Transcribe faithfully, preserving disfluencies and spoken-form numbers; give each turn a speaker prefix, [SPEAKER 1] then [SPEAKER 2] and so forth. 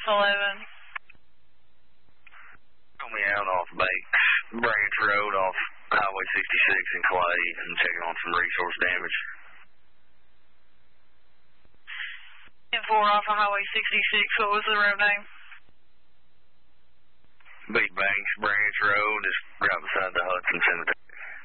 [SPEAKER 1] eleven.
[SPEAKER 2] Call me out off Banks Branch Road off Highway sixty-six in Clay and checking on some resource damage.
[SPEAKER 1] ten four off of Highway sixty-six. What was the road name?
[SPEAKER 2] Big Banks Branch Road, just right beside the Hudson Cemetery.